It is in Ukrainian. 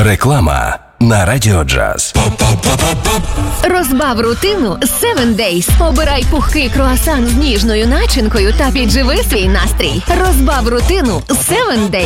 Реклама на Радіо Джаз. Розбав рутину 7 Days. Обирай пухкий круасан з ніжною начинкою та підживи свій настрій. Розбав рутину 7 Days.